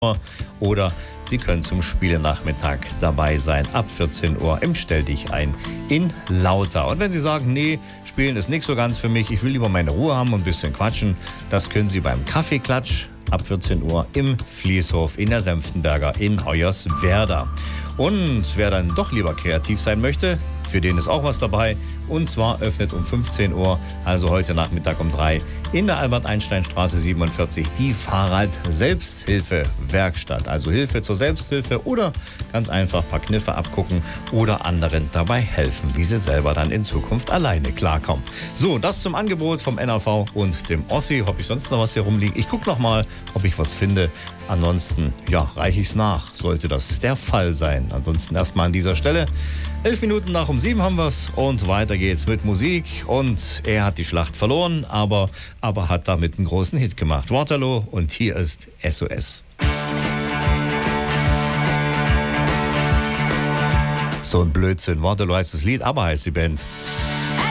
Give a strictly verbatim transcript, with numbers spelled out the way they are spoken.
oder Sie können zum Spielenachmittag dabei sein, ab vierzehn Uhr im Stell dich ein in Lauter. Und wenn Sie sagen, nee, Spielen ist nicht so ganz für mich, ich will lieber meine Ruhe haben und ein bisschen quatschen, das können Sie beim Kaffeeklatsch ab vierzehn Uhr im Fließhof in der Senftenberger in Hoyerswerda. Und wer dann doch lieber kreativ sein möchte, für den ist auch was dabei. Und zwar öffnet um fünfzehn Uhr, also heute Nachmittag um drei, in der Albert-Einstein-Straße siebenundvierzig die Fahrrad-Selbsthilfe-Werkstatt. Also Hilfe zur Selbsthilfe oder ganz einfach ein paar Kniffe abgucken oder anderen dabei helfen, wie sie selber dann in Zukunft alleine klarkommen. So, das zum Angebot vom N A V und dem Ossi. Habe ich sonst noch was hier rumliegen? Ich gucke noch mal, ob ich was finde. Ansonsten, ja, reiche ich es nach, sollte das der Fall sein. Ansonsten erstmal an dieser Stelle. Elf Minuten nach um sieben haben wir es und weiter geht's mit Musik. Und er hat die Schlacht verloren, aber, aber hat damit einen großen Hit gemacht. Waterloo, und hier ist S O S. So ein Blödsinn. Waterloo heißt das Lied, aber heißt die Band.